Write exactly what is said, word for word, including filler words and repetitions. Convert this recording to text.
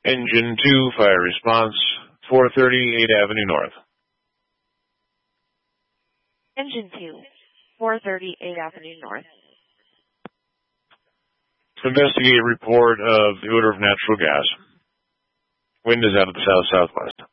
Engine two, fire response, four thirty-eight Avenue North. Engine two, four thirty-eight Avenue North. Investigate report of the odor of natural gas. Wind is out of the south-southwest.